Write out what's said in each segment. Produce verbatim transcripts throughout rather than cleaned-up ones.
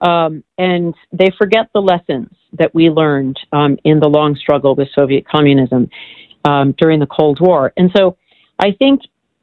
Um, and they forget the lessons that we learned um, in the long struggle with Soviet communism um, during the Cold War. And so I think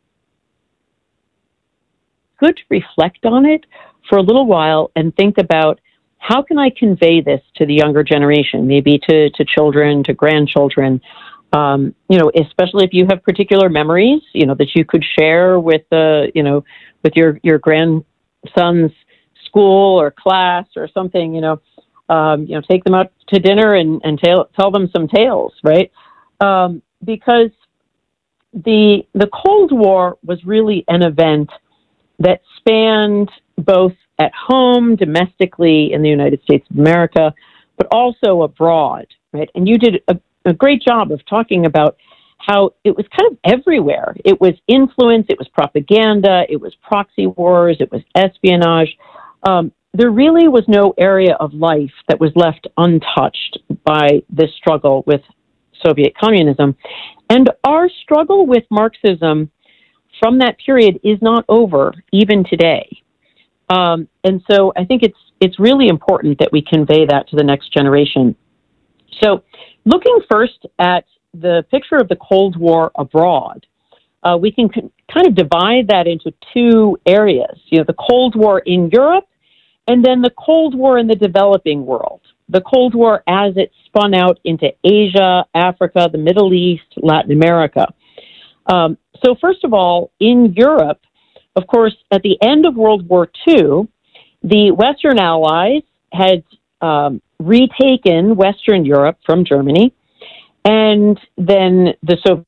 good to reflect on it for a little while and think about, how can I convey this to the younger generation, maybe to, to children, to grandchildren, um, you know, especially if you have particular memories, you know, that you could share with the, you know, with your, your grandson's school or class or something, you know, um, you know, take them out to dinner and, and tell, tell them some tales, right? Um, because the, the Cold War was really an event that spanned both at home, domestically in the United States of America, but also abroad, right? And you did a, a great job of talking about how it was kind of everywhere. It was influence, it was propaganda, it was proxy wars, it was espionage. Um, there really was no area of life that was left untouched by this struggle with Soviet communism. And our struggle with Marxism from that period is not over even today. Um, and so I think it's it's really important that we convey that to the next generation. So looking first at the picture of the Cold War abroad, uh, we can c- kind of divide that into two areas. You know, the Cold War in Europe, and then the Cold War in the developing world. The Cold War as it spun out into Asia, Africa, the Middle East, Latin America. Um, so first of all, in Europe, of course, at the end of World War Two, the Western Allies had um, retaken Western Europe from Germany, and then the Soviet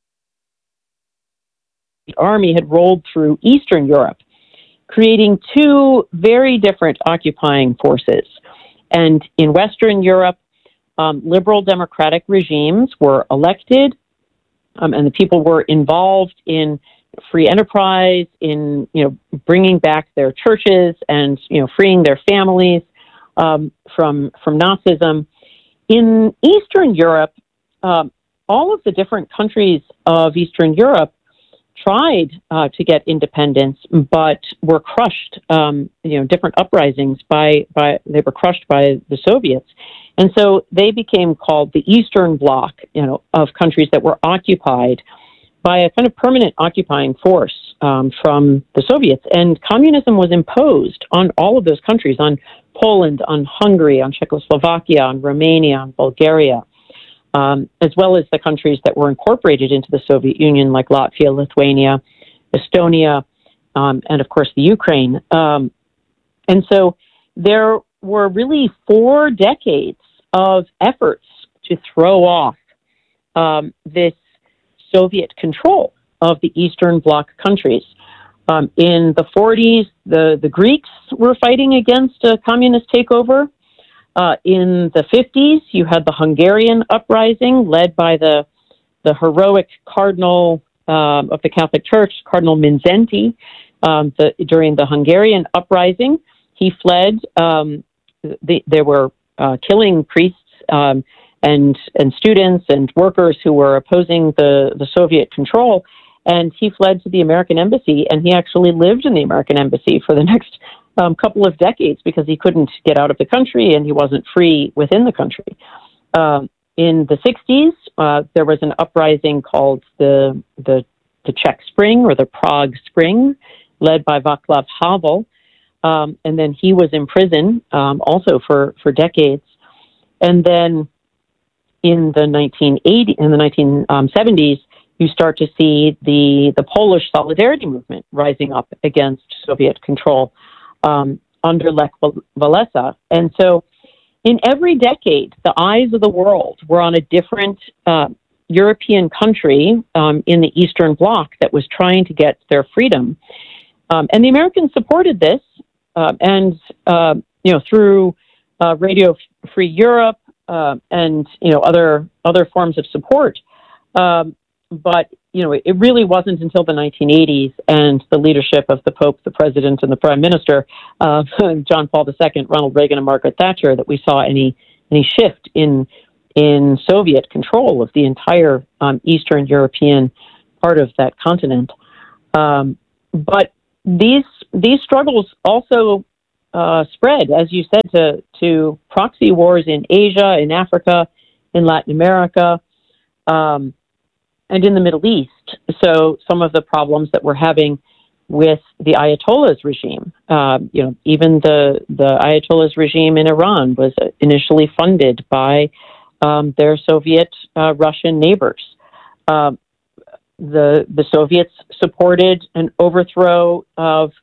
army had rolled through Eastern Europe, creating two very different occupying forces. And in Western Europe, um, liberal democratic regimes were elected, um, and the people were involved in free enterprise, in, you know, bringing back their churches and, you know, freeing their families um, from from Nazism. In Eastern Europe, um, all of the different countries of Eastern Europe tried uh, to get independence, but were crushed. Um, you know, different uprisings by by they were crushed by the Soviets, and so they became called the Eastern Bloc. You know, of countries that were occupied by a kind of permanent occupying force um, from the Soviets. And communism was imposed on all of those countries, on Poland, on Hungary, on Czechoslovakia, on Romania, on Bulgaria, um, as well as the countries that were incorporated into the Soviet Union, like Latvia, Lithuania, Estonia, um, and of course the Ukraine. Um, and so there were really four decades of efforts to throw off um, this Soviet control of the Eastern Bloc countries. Um, in the forties, the, the Greeks were fighting against a communist takeover. Uh, in the fifties, you had the Hungarian uprising led by the, the heroic Cardinal um, of the Catholic Church, Cardinal Mindszenty. Um, the, during the Hungarian uprising, he fled. Um, the, they were uh, killing priests um, and and students and workers who were opposing the, the Soviet control. And he fled to the American embassy, and he actually lived in the American embassy for the next um, couple of decades because he couldn't get out of the country and he wasn't free within the country. Um, in the sixties, uh, there was an uprising called the, the the Czech Spring or the Prague Spring, led by Václav Havel. Um, and then he was in prison um, also for, for decades. And then in the nineteen eighties, in the nineteen seventies, you start to see the, the Polish Solidarity movement rising up against Soviet control um, under Lech Walesa. And so in every decade, the eyes of the world were on a different uh, European country um, in the Eastern Bloc that was trying to get their freedom. Um, and the Americans supported this. Uh, and, uh, you know, through uh, Radio Free Europe uh, and, you know, other other forms of support. Um, but, you know, it, it really wasn't until the nineteen eighties and the leadership of the Pope, the President, and the Prime Minister, uh, John Paul the Second, Ronald Reagan, and Margaret Thatcher, that we saw any any shift in in Soviet control of the entire um, Eastern European part of that continent. Um, but these these struggles also uh, spread, as you said, to, to proxy wars in Asia, in Africa, in Latin America, um, and in the Middle East. So some of the problems that we're having with the Ayatollah's regime, uh, you know, even the, the Ayatollah's regime in Iran was initially funded by um, their Soviet uh, Russian neighbors. Uh, the the Soviets supported an overthrow of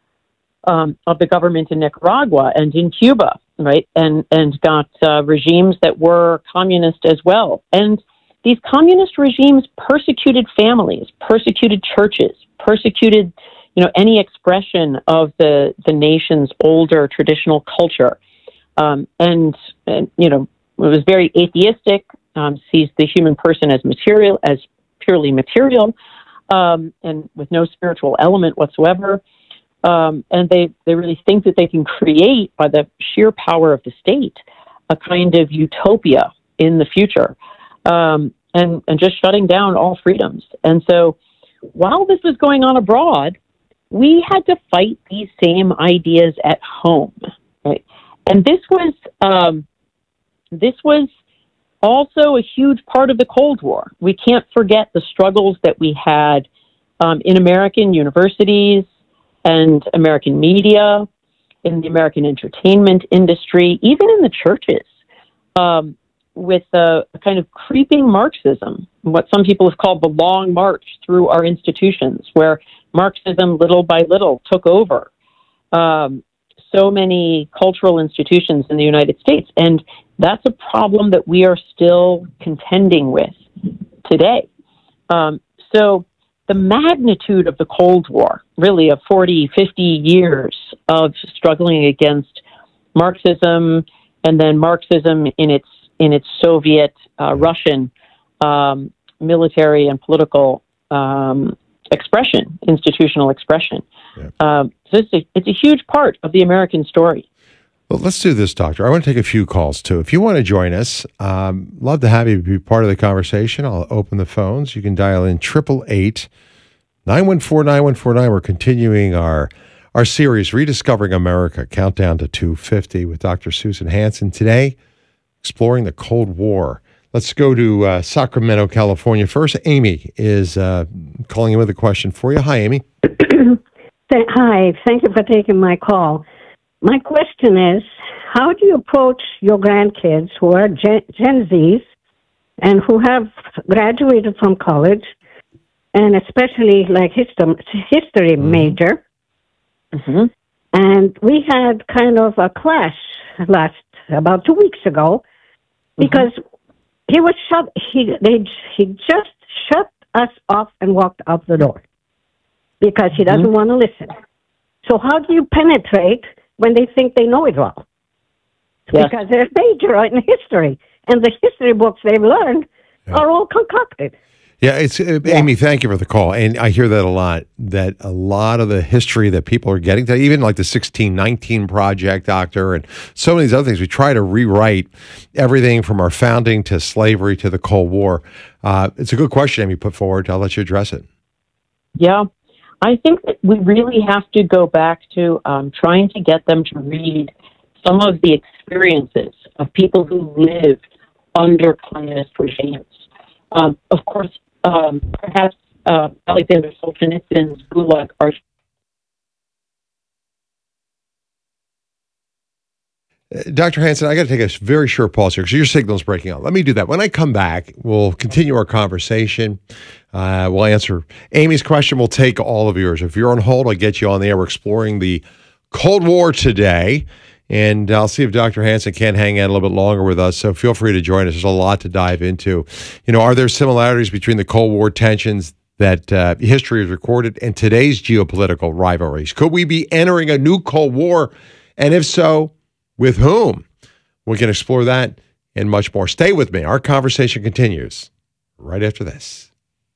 um, of the government in Nicaragua and in Cuba, right, and and got uh, regimes that were communist as well. And these communist regimes persecuted families, persecuted churches, persecuted, you know, any expression of the the nation's older traditional culture, um, and, and you know, it was very atheistic. Um, sees the human person as material, as purely material, um, and with no spiritual element whatsoever. Um, and they, they really think that they can create, by the sheer power of the state, a kind of utopia in the future, um, and, and just shutting down all freedoms. And so while this was going on abroad, we had to fight these same ideas at home, right? And this was um, this was also a huge part of the Cold War. We can't forget the struggles that we had um, in American universities and American media, in the American entertainment industry, even in the churches, um, with a, a kind of creeping Marxism, what some people have called the long march through our institutions, where Marxism little by little took over um, so many cultural institutions in the United States. And that's a problem that we are still contending with today. Um, so the magnitude of the Cold War, really of forty, fifty years of struggling against Marxism, and then Marxism in its in its Soviet, uh, Russian um, military and political um, expression, institutional expression. Yeah. Um, so it's a, it's a huge part of the American story. Well, let's do this, Doctor. I want to take a few calls, too. If you want to join us, um, love to have you be part of the conversation. I'll open the phones. You can dial in triple eight, nine one four, nine one four nine. We're continuing our our series, Rediscovering America, Countdown to two fifty, with Doctor Susan Hansen. Today, exploring the Cold War. Let's go to uh, Sacramento, California. First, Amy is uh, calling in with a question for you. Hi, Amy. Hi. Thank you for taking my call. My question is, how do you approach your grandkids who are Gen, Gen Zs and who have graduated from college, and especially like history, history mm-hmm. major? Mm-hmm. And we had kind of a clash last, about two weeks ago, because mm-hmm. he was shut, he, they, he just shut us off and walked out the door because he doesn't mm-hmm. want to listen. So how do you penetrate when they think they know it all? Yes. Because they're major in history, and the history books they've learned yeah. are all concocted. Yeah, it's uh, yeah. Amy, thank you for the call. And I hear that a lot, that a lot of the history that people are getting to, even like the sixteen nineteen Project, Doctor, and so many of these other things, we try to rewrite everything from our founding to slavery to the Cold War. Uh, it's a good question, Amy, put forward. I'll let you address it. Yeah. I think that we really have to go back to um, trying to get them to read some of the experiences of people who lived under communist regimes. Um, of course, um, perhaps uh, Alexander Solzhenitsyn's Gulag Archive. Doctor Hansen, I got to take a very short pause here because your signal's breaking out. Let me do that. When I come back, we'll continue our conversation. Uh, we'll answer Amy's question. We'll take all of yours. If you're on hold, I'll get you on the air. We're exploring the Cold War today, and I'll see if Doctor Hansen can hang out a little bit longer with us. So feel free to join us. There's a lot to dive into. You know, are there similarities between the Cold War tensions that uh, history has recorded and today's geopolitical rivalries? Could we be entering a new Cold War? And if so, with whom? We can explore that and much more. Stay with me. Our conversation continues right after this.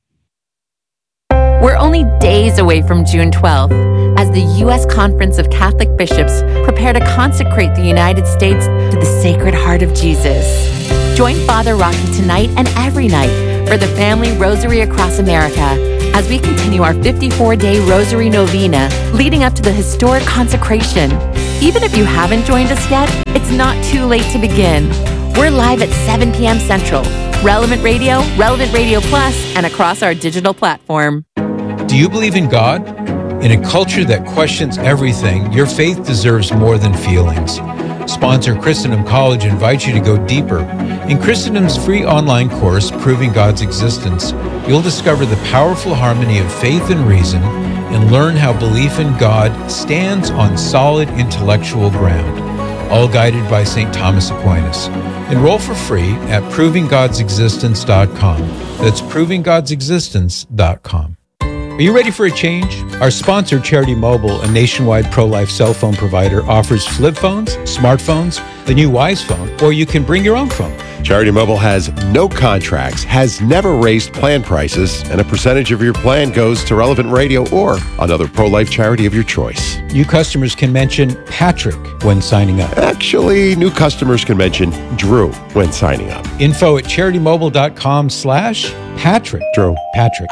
We're only days away from June twelfth as the U S Conference of Catholic Bishops prepare to consecrate the United States to the Sacred Heart of Jesus. Join Father Rocky tonight and every night for the Family Rosary across America as we continue our fifty-four day Rosary Novena leading up to the historic consecration. Even if you haven't joined us yet, it's not too late to begin. We're live at seven p.m. Central, Relevant Radio, Relevant Radio Plus, and across our digital platform. Do you believe in God? In a culture that questions everything, your faith deserves more than feelings. Sponsor Christendom College invites you to go deeper. In Christendom's free online course, Proving God's Existence, you'll discover the powerful harmony of faith and reason and learn how belief in God stands on solid intellectual ground, all guided by Saint Thomas Aquinas. Enroll for free at proving gods existence dot com. That's proving gods existence dot com. Are you ready for a change? Our sponsor, Charity Mobile, a nationwide pro-life cell phone provider, offers flip phones, smartphones, the new Wise phone, or you can bring your own phone. Charity Mobile has no contracts, has never raised plan prices, and a percentage of your plan goes to Relevant Radio or another pro-life charity of your choice. New customers can mention Patrick when signing up. Actually, new customers can mention Drew when signing up. Info at charitymobile.com slash Patrick. Drew. Patrick.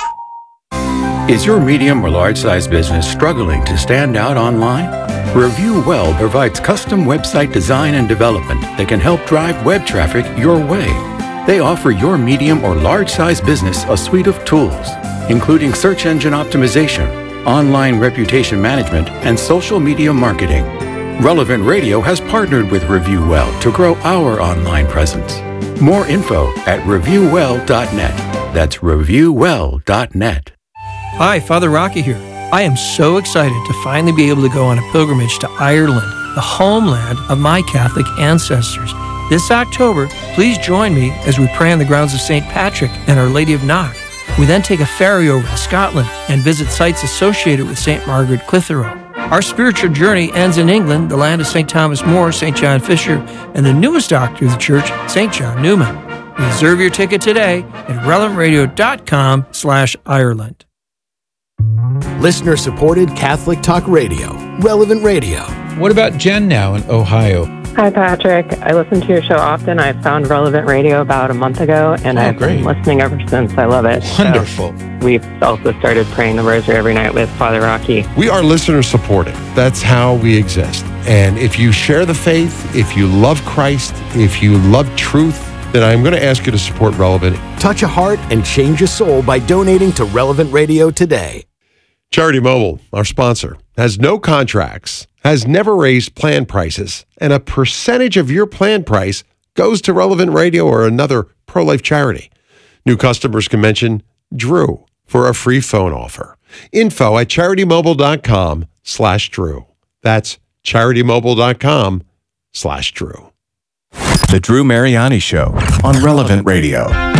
Is your medium or large-size business struggling to stand out online? Review Well provides custom website design and development that can help drive web traffic your way. They offer your medium or large-size business a suite of tools, including search engine optimization, online reputation management, and social media marketing. Relevant Radio has partnered with Review Well to grow our online presence. More info at review well dot net. That's review well dot net. Hi, Father Rocky here. I am so excited to finally be able to go on a pilgrimage to Ireland, the homeland of my Catholic ancestors. This October, please join me as we pray on the grounds of Saint Patrick and Our Lady of Knock. We then take a ferry over to Scotland and visit sites associated with Saint Margaret Clitheroe. Our spiritual journey ends in England, the land of Saint Thomas More, Saint John Fisher, and the newest doctor of the church, Saint John Newman. Reserve your ticket today at relevantradio.com slash Ireland. Listener-supported Catholic Talk Radio, Relevant Radio. What about Jen now in Ohio? Hi, Patrick. I listen to your show often. I found Relevant Radio about a month ago, and Oh, I've great. been listening ever since. I love it. Wonderful. So we've also started praying the rosary every night with Father Rocky. We are listener-supported. That's how we exist. And if you share the faith, if you love Christ, if you love truth, then I'm going to ask you to support Relevant. Touch a heart and change a soul by donating to Relevant Radio today. Charity Mobile, our sponsor, has no contracts, has never raised plan prices, and a percentage of your plan price goes to Relevant Radio or another pro-life charity. New customers can mention Drew for a free phone offer. Info at charitymobile.com slash Drew. That's charitymobile.com slash Drew. The Drew Mariani Show on Relevant Radio.